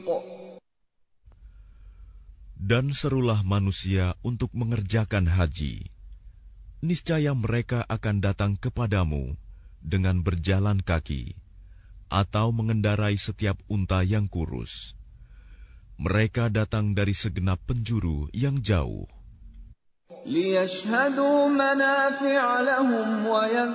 Dan serulah manusia untuk mengerjakan haji. Niscaya mereka akan datang kepadamu dengan berjalan kaki atau mengendarai setiap unta yang kurus. Mereka datang dari segenap penjuru yang jauh.